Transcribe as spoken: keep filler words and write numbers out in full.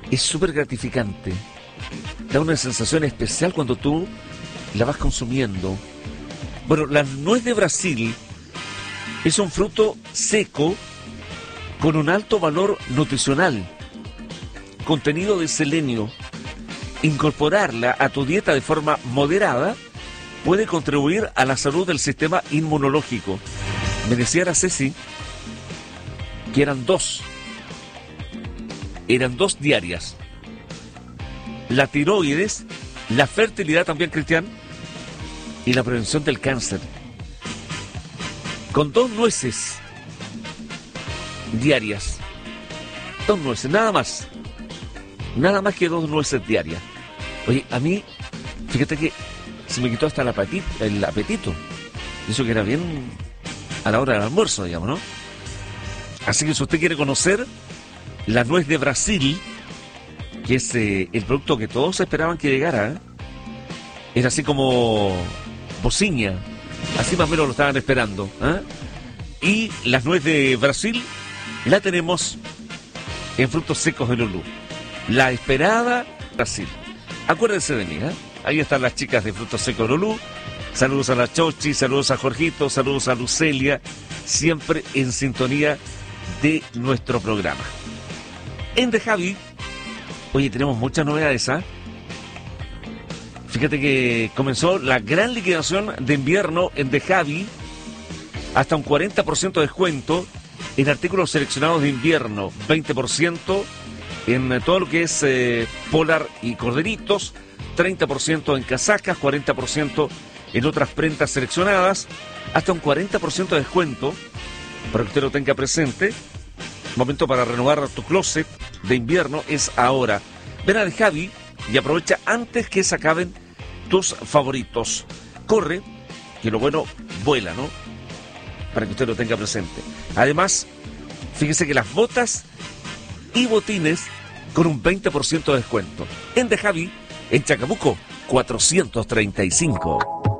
es súper gratificante. Da una sensación especial cuando tú la vas consumiendo. Bueno, la nuez de Brasil es un fruto seco con un alto valor nutricional, contenido de selenio. Incorporarla a tu dieta de forma moderada puede contribuir a la salud del sistema inmunológico. Me decía la Ceci que eran dos. Eran dos diarias. La tiroides, la fertilidad también, Cristian, y la prevención del cáncer. Con dos nueces diarias. Dos nueces, nada más. Nada más que dos nueces diarias. Oye, a mí, fíjate que se me quitó hasta el apetito. El apetito. Eso que era bien a la hora del almuerzo, digamos, ¿no? Así que si usted quiere conocer la nuez de Brasil, que es eh, el producto que todos esperaban que llegara, ¿eh? Era así como bociña. Así más o menos lo estaban esperando, ¿eh? Y la nuez de Brasil la tenemos en frutos secos de Lulú. La esperada Brasil. Acuérdense de mí, ¿eh? Ahí están las chicas de frutos secos de Lulú. Saludos a la Chochi, saludos a Jorgito, saludos a Lucelia, siempre en sintonía de nuestro programa. En The Javi, oye, tenemos muchas novedades, ¿ah? ¿eh? Fíjate que comenzó la gran liquidación de invierno en The Javi, hasta un cuarenta por ciento de descuento en artículos seleccionados de invierno, veinte por ciento en todo lo que es eh, polar y corderitos, treinta por ciento en casacas, cuarenta por ciento en otras prendas seleccionadas, hasta un cuarenta por ciento de descuento, para que usted lo tenga presente. Momento para renovar tu closet de invierno es ahora. Ven a The Javi y aprovecha antes que se acaben tus favoritos. Corre, que lo bueno vuela, ¿no? Para que usted lo tenga presente. Además, fíjese que las botas y botines con un veinte por ciento de descuento. En The Javi, en Chacabuco, cuatrocientos treinta y cinco.